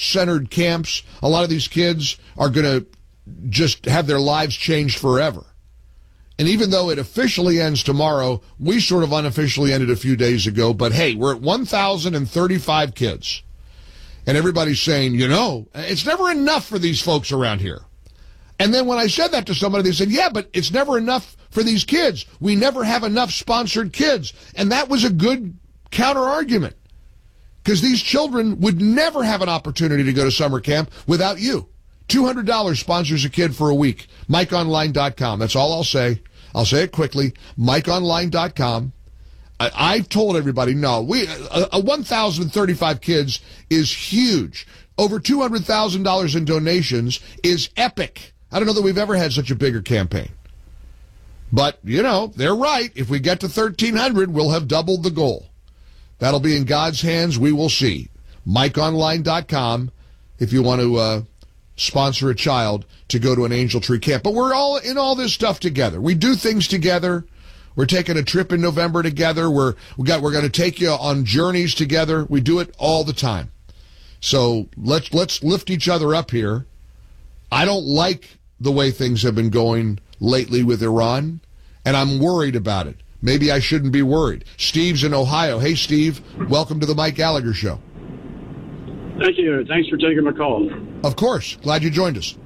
Christ-centered camps, a lot of these kids are going to just have their lives changed forever. And even though it officially ends tomorrow, we sort of unofficially ended a few days ago. But hey, we're at 1,035 kids. And everybody's saying, it's never enough for these folks around here. And then when I said that to somebody, they said, yeah, but it's never enough for these kids. We never have enough sponsored kids. And that was a good counter-argument. Because these children would never have an opportunity to go to summer camp without you. $200 sponsors a kid for a week. MikeOnline.com. That's all I'll say. I'll say it quickly. MikeOnline.com. I've told everybody, no, 1,035 kids is huge. Over $200,000 in donations is epic. I don't know that we've ever had such a bigger campaign. But, they're right. If we get to 1,300, we'll have doubled the goal. That'll be in God's hands. We will see. MikeOnline.com if you want to sponsor a child to go to an Angel Tree camp. But we're all in all this stuff together. We do things together. We're taking a trip in November together. We're going to take you on journeys together. We do it all the time. So let's lift each other up here. I don't like the way things have been going lately with Iran, and I'm worried about it. Maybe I shouldn't be worried. Steve's in Ohio. Hey, Steve, welcome to the Mike Gallagher Show. Thank you. Thanks for taking my call. Of course. Glad you joined us.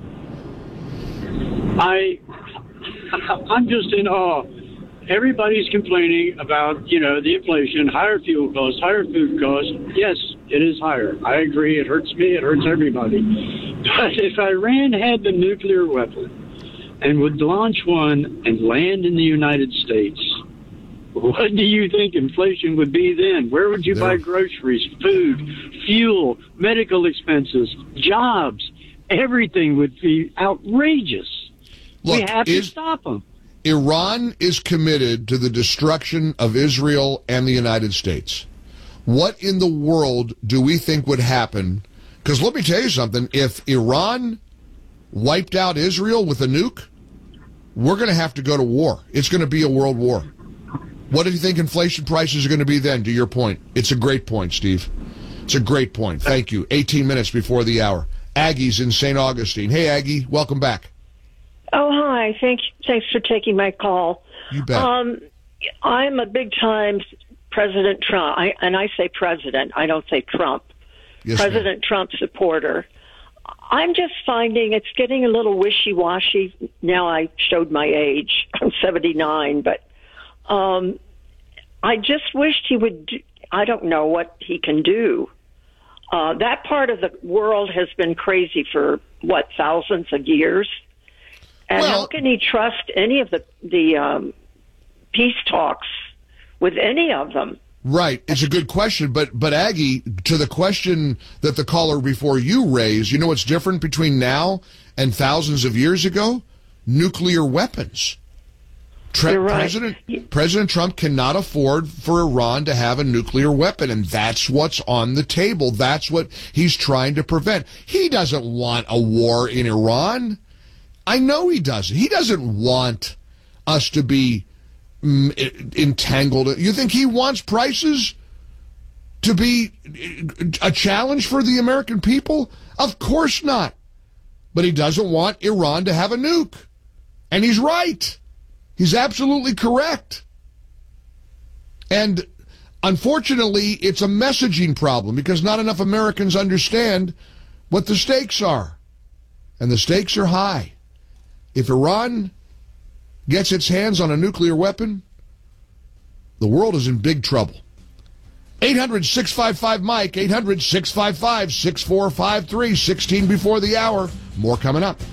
I'm just in awe. Everybody's complaining about, the inflation, higher fuel costs, higher food costs. Yes, it is higher. I agree. It hurts me. It hurts everybody. But if Iran had the nuclear weapon and would launch one and land in the United States, what do you think inflation would be then? Where would you buy groceries, food, fuel, medical expenses, jobs? Everything would be outrageous. Look, we have to stop them. Iran is committed to the destruction of Israel and the United States. What in the world do we think would happen? Because let me tell you something. If Iran wiped out Israel with a nuke, we're going to have to go to war. It's going to be a world war. What do you think inflation prices are going to be then, to your point? It's a great point, Steve. It's a great point. Thank you. 18 minutes before the hour. Aggie's in St. Augustine. Hey, Aggie, welcome back. Oh, hi. Thanks for taking my call. You bet. I'm a big-time President Trump, and I say president, I don't say Trump. Yes, President Trump supporter. I'm just finding it's getting a little wishy-washy. Now I showed my age. I'm 79, but I just wished he would I don't know what he can do. That part of the world has been crazy for, thousands of years? And how can he trust any of the peace talks with any of them? Right. It's a good question. But Aggie, to the question that the caller before you raised, you know what's different between now and thousands of years ago? Nuclear weapons. Right. President Trump cannot afford for Iran to have a nuclear weapon, and that's what's on the table. That's what he's trying to prevent. He doesn't want a war in Iran. I know he doesn't. He doesn't want us to be entangled. You think he wants prices to be a challenge for the American people? Of course not. But he doesn't want Iran to have a nuke. And he's right. He's absolutely correct. And unfortunately, it's a messaging problem because not enough Americans understand what the stakes are. And the stakes are high. If Iran gets its hands on a nuclear weapon, the world is in big trouble. 800-655-MIKE, 800-655-6453, 16 before the hour. More coming up.